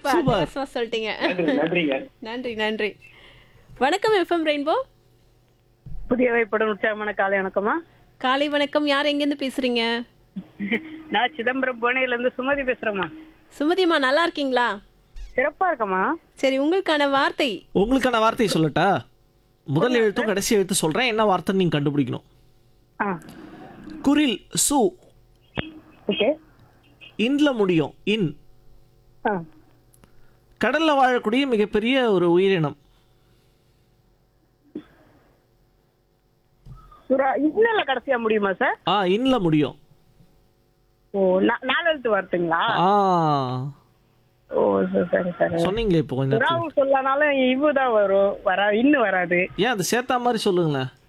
Super. அட்டகாசமா சொல்லிட்டீங்க. நன்றிங்க. நன்றி நன்றி. வணக்கம் எஃப்எம் ரெயின்போ. புதிய வைப்படும் உற்சாகமான காலை வணக்கமா. காலை வணக்கம். யார் எங்கேருந்து பேசுறீங்க? நான் சிதம்பரம் புவனையில இருந்து சுமதி பேசுறேம்மா. சுமதிமா நல்லா இருக்கீங்களா? சிறப்பா இருக்கமா. சரி, உங்களுக்கான வார்த்தை. உங்களுக்கான வார்த்தையை சொல்லட்டா? முதல் எழுத்தும் கடைசி எழுத்து சொல்றேன், என்ன வார்த்தைன்னு நீங்க கண்டுபிடிக்கணும். குரில் சு. ஓகே. இன்ல முடியும். இன். கடல்ல வாழக்கூடிய மிகப்பெரிய ஒரு உயிரினம். இன்னல கடைசியா முடியுமா சார்? இன்ல முடியும். ஓ, நாலு எழுத்து வார்த்தைங்களா? ஓ சரி சரி. சொன்னீங்களே இப்போ கொஞ்சம். சொல்லனாலும் இவ்வுதான் வரும், இன்னும் வராது. ஏன் அது சேர்த்தா மாதிரி சொல்லுங்களேன்.